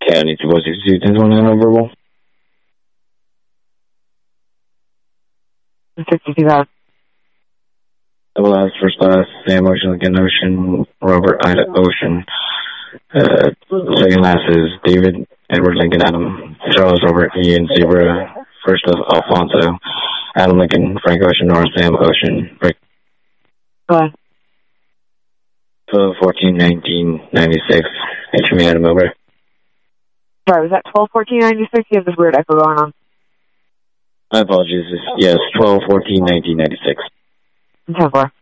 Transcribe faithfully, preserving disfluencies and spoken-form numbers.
County two four six two ten twenty-nine on verbal. sixty-two thousand. Double S, first class, Sam Ocean, Lincoln Ocean, Robert Ida Ocean. Uh, second last is David Edward Lincoln Adam, Charles Robert Ian Zebra, first of Alfonso, Adam Lincoln, Frank Ocean, North Sam Ocean, Rick. Go ahead. twelve fourteen nineteen ninety-six, H M E Adam over. Sorry, was that twelve fourteen ninety-six? You have this weird echo going on. My apologies. Yes, twelve fourteen nineteen ninety-six. ten four.